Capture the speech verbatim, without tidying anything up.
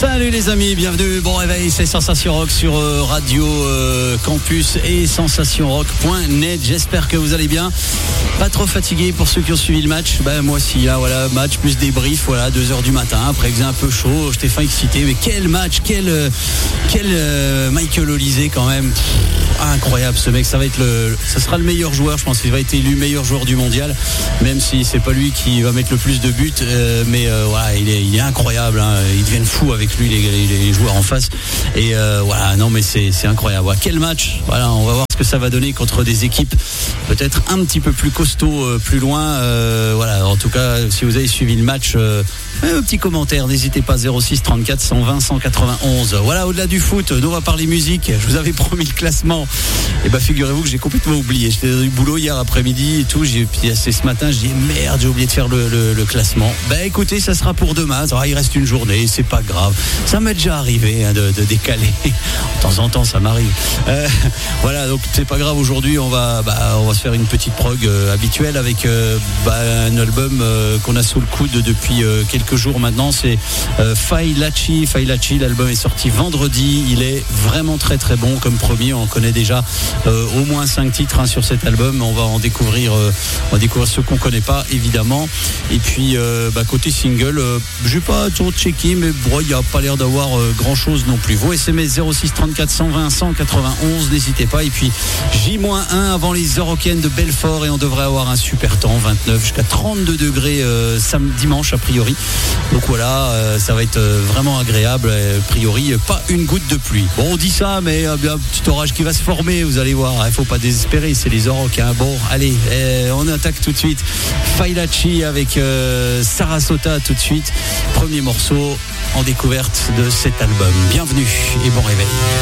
Salut les amis, bienvenue, bon réveil, c'est Sensation Rock sur euh, Radio euh, Campus et sensation rock point net. J'espère que vous allez bien. Pas trop fatigué pour ceux qui ont suivi le match. Ben moi aussi, hein, voilà, match plus débrief, voilà, deux heures du matin, après que c'est un peu chaud, j'étais fin excité, mais quel match, quel, euh, quel euh, Michael Olise quand même. Pff, incroyable ce mec, ça va être le, ça sera le meilleur joueur, je pense qu'il va être élu meilleur joueur du mondial, même si c'est pas lui qui va mettre le plus de buts, euh, mais euh, voilà, il est, il est incroyable, hein, ils deviennent fous avec lui les, les, les joueurs en face, et euh, voilà, non mais c'est, c'est incroyable. Voilà, quel match, voilà, on va voir ce que ça va donner contre des équipes peut-être un petit peu plus costauds, euh, plus loin, euh, voilà, en tout cas si vous avez suivi le match, euh, un petit commentaire, n'hésitez pas, zéro six trente-quatre cent vingt cent quatre-vingt-onze. Voilà, au-delà du foot, nous on va parler musique. Je vous avais promis le classement, et bah figurez-vous que j'ai complètement oublié. J'étais dans du boulot hier après-midi et tout, j'ai, puis c'est ce matin, je dis merde, j'ai oublié de faire le, le, le classement. Bah écoutez, ça sera pour demain, ça va, il reste une journée, c'est pas grave, ça m'est déjà arrivé, hein, de, de décaler, de temps en temps ça m'arrive, euh, voilà, donc c'est pas grave. Aujourd'hui on va, bah, on va se faire une petite prog euh, habituelle avec euh, bah, un album euh, qu'on a sous le coude depuis euh, quelques jours maintenant, c'est euh, Failachi. Failachi, l'album est sorti vendredi, il est vraiment très très bon comme promis, on connaît déjà euh, au moins cinq titres, hein, sur cet album, on va en découvrir euh, on va découvrir ceux qu'on connaît pas évidemment, et puis euh, bah, côté single, euh, j'ai pas trop checké, mais bon, il n'y a pas l'air d'avoir euh, grand chose non plus. Vos S M S zéro six trente-quatre cent vingt cent quatre-vingt-onze, n'hésitez pas, et puis J un avant les Eurocaines de Belfort, et on devrait avoir un super temps, vingt-neuf jusqu'à trente-deux degrés euh, samedi, dimanche a priori. Donc voilà, euh, ça va être euh, vraiment agréable. A priori, pas une goutte de pluie. Bon, on dit ça, mais euh, un petit orage qui va se former, vous allez voir. Il ne faut pas désespérer, c'est les Orocs, hein. Bon, allez, eh, on attaque tout de suite. Failachi avec euh, Sarasota tout de suite. Premier morceau en découverte de cet album. Bienvenue et bon réveil.